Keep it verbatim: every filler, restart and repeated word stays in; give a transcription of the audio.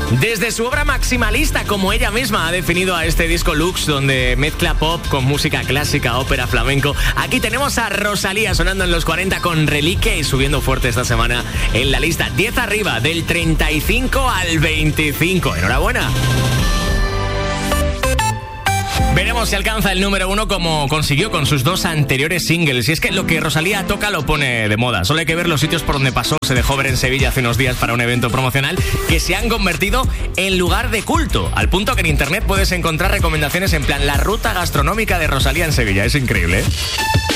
Desde su obra maximalista, como ella misma ha definido a este disco Lux, donde mezcla pop con música clásica, ópera, flamenco, aquí tenemos a Rosalía sonando en los cuarenta con Reliquia y subiendo fuerte esta semana en la lista. diez arriba, del treinta y cinco al veinticinco. ¡Enhorabuena! Veremos si alcanza el número uno como consiguió con sus dos anteriores singles. Y es que lo que Rosalía toca lo pone de moda. Solo hay que ver los sitios por donde pasó. Se dejó ver en Sevilla hace unos días para un evento promocional que se han convertido en lugar de culto. Al punto que en internet puedes encontrar recomendaciones en plan la ruta gastronómica de Rosalía en Sevilla. Es increíble, ¿eh?